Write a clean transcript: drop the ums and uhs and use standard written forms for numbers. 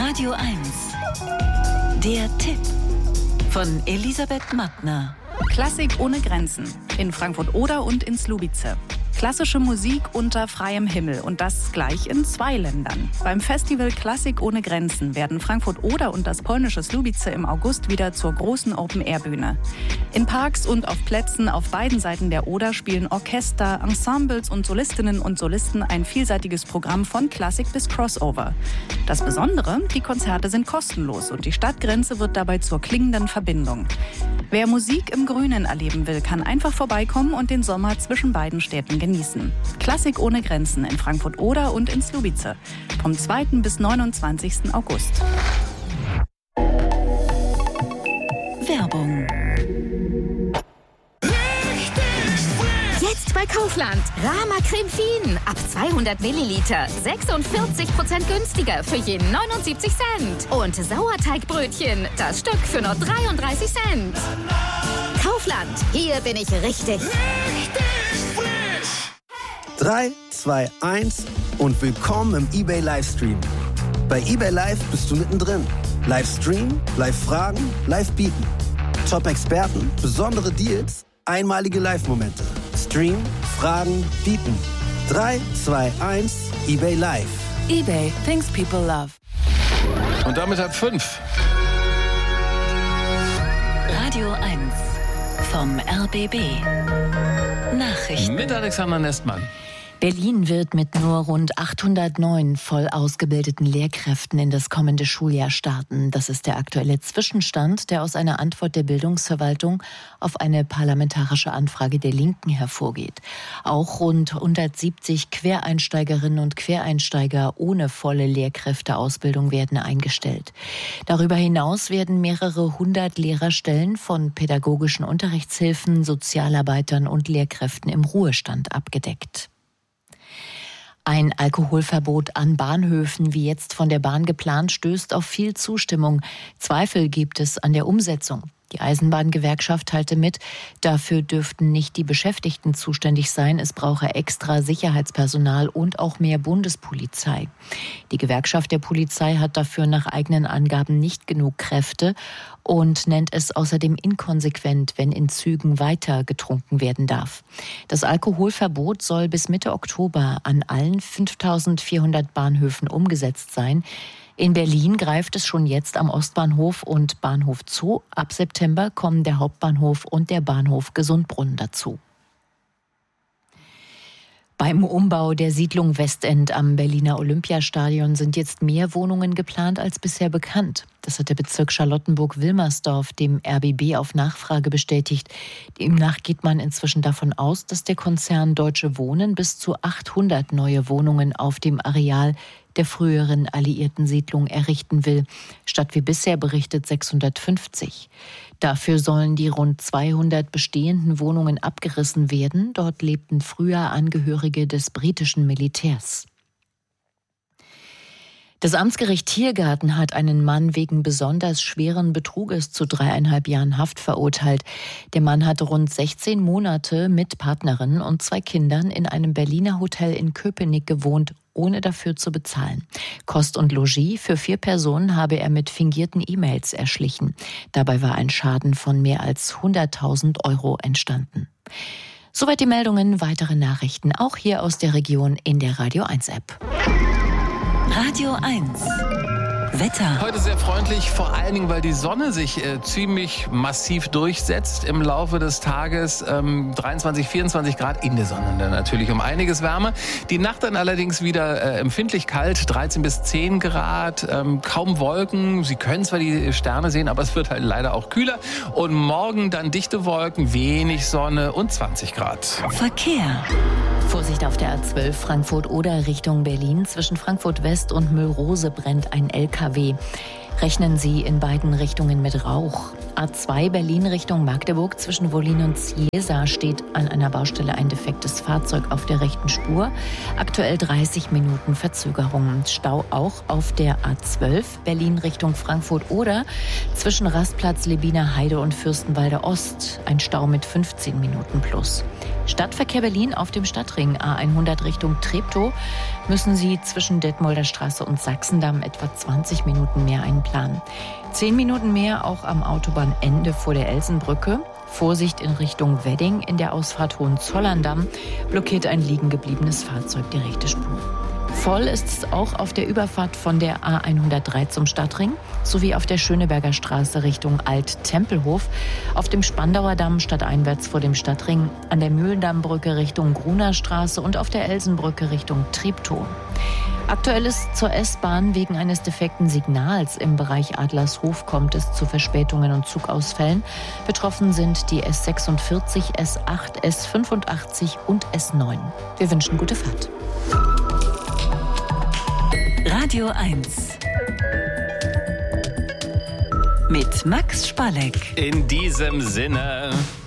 Radio 1. Der Tipp von Elisabeth Mattner. Klassik ohne Grenzen. In Frankfurt-Oder und in Słubice. Klassische Musik unter freiem Himmel und das gleich in 2 Ländern. Beim Festival Klassik ohne Grenzen werden Frankfurt-Oder und das polnische Słubice im August wieder zur großen Open-Air-Bühne. In Parks und auf Plätzen auf beiden Seiten der Oder spielen Orchester, Ensembles und Solistinnen und Solisten ein vielseitiges Programm von Klassik bis Crossover. Das Besondere, die Konzerte sind kostenlos und die Stadtgrenze wird dabei zur klingenden Verbindung. Wer Musik im Grünen erleben will, kann einfach vorbeikommen und den Sommer zwischen beiden Städten genießen. Klassik ohne Grenzen in Frankfurt-Oder und in Słubice. Vom 2. bis 29. August. Werbung. Jetzt bei Kaufland. Rama Creme Fien. Ab 200 Milliliter. 46% günstiger für je 79 Cent. Und Sauerteigbrötchen. Das Stück für nur 33 Cent. Kaufland. Hier bin ich richtig. 3, 2, 1 und willkommen im eBay Livestream. Bei eBay Live bist du mittendrin. Livestream, Live-Fragen, Live-Bieten. Top-Experten, besondere Deals, einmalige Live-Momente. Stream, Fragen, Bieten. 3, 2, 1, eBay Live. eBay, things people love. Und damit 4:30. Radio 1 vom RBB. Nachrichten. Mit Alexander Nestmann. Berlin wird mit nur rund 809 voll ausgebildeten Lehrkräften in das kommende Schuljahr starten. Das ist der aktuelle Zwischenstand, der aus einer Antwort der Bildungsverwaltung auf eine parlamentarische Anfrage der Linken hervorgeht. Auch rund 170 Quereinsteigerinnen und Quereinsteiger ohne volle Lehrkräfteausbildung werden eingestellt. Darüber hinaus werden mehrere 100 Lehrerstellen von pädagogischen Unterrichtshilfen, Sozialarbeitern und Lehrkräften im Ruhestand abgedeckt. Ein Alkoholverbot an Bahnhöfen, wie jetzt von der Bahn geplant, stößt auf viel Zustimmung. Zweifel gibt es an der Umsetzung. Die Eisenbahngewerkschaft teilte mit, dafür dürften nicht die Beschäftigten zuständig sein, es brauche extra Sicherheitspersonal und auch mehr Bundespolizei. Die Gewerkschaft der Polizei hat dafür nach eigenen Angaben nicht genug Kräfte und nennt es außerdem inkonsequent, wenn in Zügen weiter getrunken werden darf. Das Alkoholverbot soll bis Mitte Oktober an allen 5.400 Bahnhöfen umgesetzt sein. In Berlin greift es schon jetzt am Ostbahnhof und Bahnhof Zoo. Ab September kommen der Hauptbahnhof und der Bahnhof Gesundbrunnen dazu. Beim Umbau der Siedlung Westend am Berliner Olympiastadion sind jetzt mehr Wohnungen geplant als bisher bekannt. Das hat der Bezirk Charlottenburg-Wilmersdorf dem RBB auf Nachfrage bestätigt. Demnach geht man inzwischen davon aus, dass der Konzern Deutsche Wohnen bis zu 800 neue Wohnungen auf dem Areal der früheren alliierten Siedlung errichten will, statt wie bisher berichtet 650. Dafür sollen die rund 200 bestehenden Wohnungen abgerissen werden. Dort lebten früher Angehörige des britischen Militärs. Das Amtsgericht Tiergarten hat einen Mann wegen besonders schweren Betruges zu 3,5 Jahren Haft verurteilt. Der Mann hatte rund 16 Monate mit Partnerin und 2 Kindern in einem Berliner Hotel in Köpenick gewohnt, ohne dafür zu bezahlen. Kost und Logis für 4 Personen habe er mit fingierten E-Mails erschlichen. Dabei war ein Schaden von mehr als 100.000 Euro entstanden. Soweit die Meldungen, weitere Nachrichten auch hier aus der Region in der Radio 1 App. Radio 1. Wetter. Heute sehr freundlich, vor allen Dingen, weil die Sonne sich ziemlich massiv durchsetzt im Laufe des Tages. 23, 24 Grad in der Sonne dann natürlich um einiges wärmer. Die Nacht dann allerdings wieder empfindlich kalt, 13 bis 10 Grad, kaum Wolken. Sie können zwar die Sterne sehen, aber es wird halt leider auch kühler. Und morgen dann dichte Wolken, wenig Sonne und 20 Grad. Verkehr. Vorsicht auf der A12 Frankfurt-Oder Richtung Berlin. Zwischen Frankfurt West und Müllrose brennt ein LKW. Rechnen Sie in beiden Richtungen mit Rauch. A2 Berlin Richtung Magdeburg zwischen Wollin und Ziesa steht an einer Baustelle ein defektes Fahrzeug auf der rechten Spur. Aktuell 30 Minuten Verzögerung. Stau auch auf der A12 Berlin Richtung Frankfurt-Oder zwischen Rastplatz Lebiner Heide und Fürstenwalde Ost. Ein Stau mit 15 Minuten plus. Stadtverkehr Berlin auf dem Stadtring A100 Richtung Treptow müssen Sie zwischen Detmolder Straße und Sachsendamm etwa 20 Minuten mehr einplanen. 10 Minuten mehr auch am Autobahnende vor der Elsenbrücke. Vorsicht in Richtung Wedding. In der Ausfahrt Hohenzollern-Damm blockiert ein liegen gebliebenes Fahrzeug die rechte Spur. Voll ist es auch auf der Überfahrt von der A103 zum Stadtring sowie auf der Schöneberger Straße Richtung Alt-Tempelhof, auf dem Spandauer Damm stadteinwärts vor dem Stadtring, an der Mühlendammbrücke Richtung Gruner Straße und auf der Elsenbrücke Richtung Treptow. Aktuell ist zur S-Bahn wegen eines defekten Signals im Bereich Adlershof kommt es zu Verspätungen und Zugausfällen. Betroffen sind die S46, S8, S85 und S9. Wir wünschen gute Fahrt. Radio 1 mit Max Spalleck. In diesem Sinne.